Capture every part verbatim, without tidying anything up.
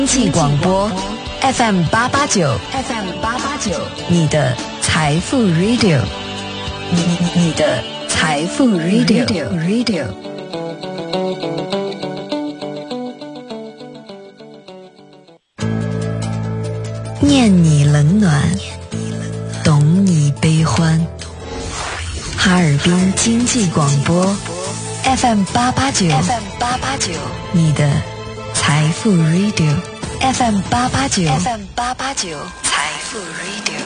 经济广播 F M 八八九 F M 八八九，你的财富 Radio， 你你你的财富 Radio Radio。念你冷暖，懂你悲欢。哈尔滨经济广播 F M 八八九 F M 八八九，你的财富 Radio F M 八八九 F M 八八九，财富 Radio。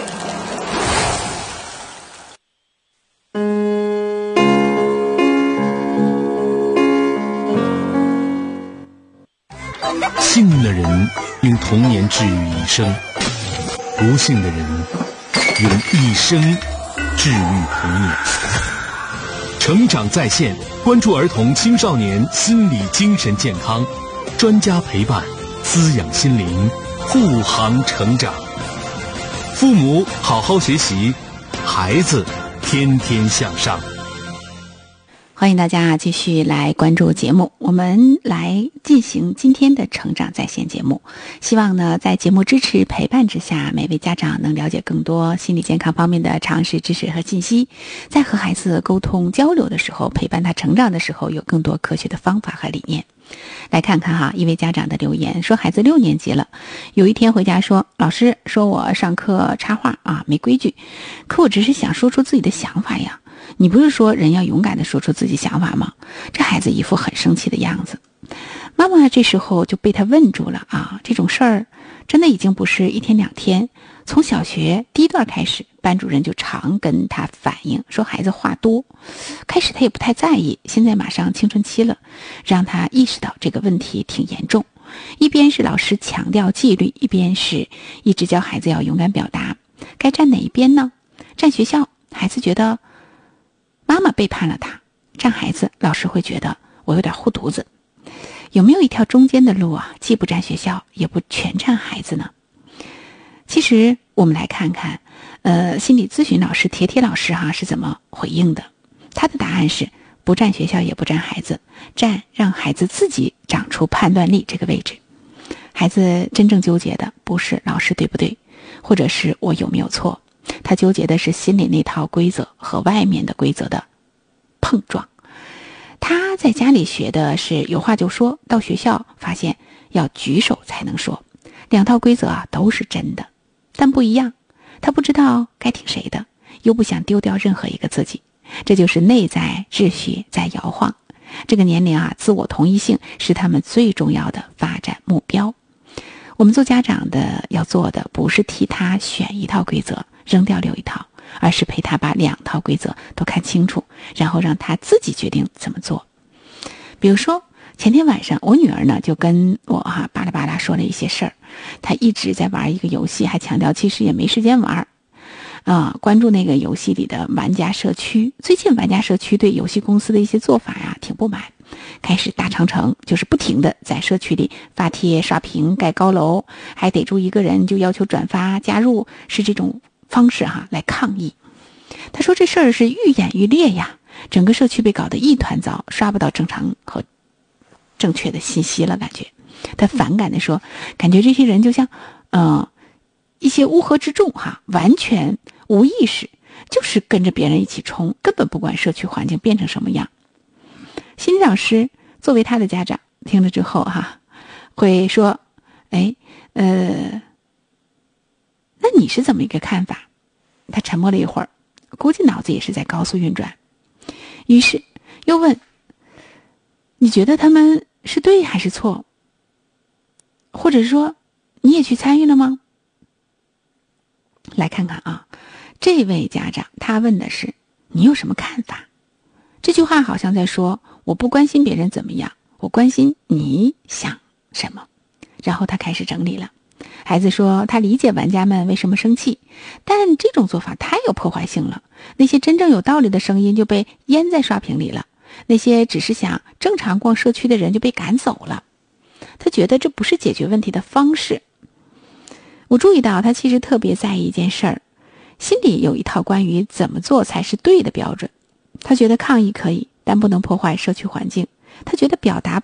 幸运的人用童年治愈一生，不幸的人用一生治愈童年。成长在线，关注儿童青少年心理精神健康，专家陪伴，滋养心灵，护航成长。父母好好学习，孩子天天向上。 欢迎大家继续来关注节目，我们来进行今天的成长在线节目。希望呢，在节目支持陪伴之下，每位家长能了解更多心理健康方面的常识知识和信息，在和孩子沟通交流的时候，陪伴他成长的时候，有更多科学的方法和理念。来看看哈，一位家长的留言说，孩子六年级了，有一天回家说，老师说我上课插话啊没规矩，可我只是想说出自己的想法呀。你不是说人要勇敢地说出自己想法吗？这孩子一副很生气的样子。妈妈这时候就被他问住了啊，这种事儿真的已经不是一天两天，从小学第一段开始，班主任就常跟他反映说孩子话多。开始他也不太在意，现在马上青春期了，让他意识到这个问题挺严重。一边是老师强调纪律，一边是一直教孩子要勇敢表达。该站哪一边呢？站学校，孩子觉得妈妈背叛了他，站孩子，老师会觉得我有点护犊子。有没有一条中间的路啊？既不站学校，也不全站孩子呢？其实我们来看看，呃，心理咨询老师铁铁老师哈是怎么回应的。他的答案是不站学校，也不站孩子，站让孩子自己长出判断力这个位置。孩子真正纠结的不是老师对不对，或者是我有没有错，他纠结的是心里那套规则和外面的规则的碰撞。他在家里学的是有话就说，到学校发现要举手才能说，两套规则啊都是真的，但不一样。他不知道该听谁的，又不想丢掉任何一个自己，这就是内在秩序在摇晃。这个年龄啊，自我同一性是他们最重要的发展目标。我们做家长的要做的不是替他选一套规则扔掉留一套，而是陪他把两套规则都看清楚，然后让他自己决定怎么做。比如说前天晚上我女儿呢就跟我哈、啊、巴拉巴拉说了一些事儿，她一直在玩一个游戏，还强调其实也没时间玩啊，关注那个游戏里的玩家社区。最近玩家社区对游戏公司的一些做法呀挺不满，开始大长城，就是不停的在社区里发帖刷屏盖高楼，还逮住一个人就要求转发加入，是这种方式哈来抗议。他说这事儿是愈演愈烈呀，整个社区被搞得一团糟，刷不到正常和正确的信息了。感觉他反感的说，感觉这些人就像呃一些乌合之众哈，完全无意识，就是跟着别人一起冲，根本不管社区环境变成什么样。心理老师作为他的家长听了之后哈，会说哎呃那你是怎么一个看法？他沉默了一会儿，估计脑子也是在高速运转，于是又问，你觉得他们是对还是错？或者说你也去参与了吗？来看看啊，这位家长他问的是你有什么看法？这句话好像在说我不关心别人怎么样，我关心你想什么。然后他开始整理了。孩子说他理解玩家们为什么生气，但这种做法太有破坏性了，那些真正有道理的声音就被淹在刷屏里了，那些只是想正常逛社区的人就被赶走了。他觉得这不是解决问题的方式。我注意到他其实特别在意一件事儿，心里有一套关于怎么做才是对的标准。他觉得抗议可以，但不能破坏社区环境。他觉得表达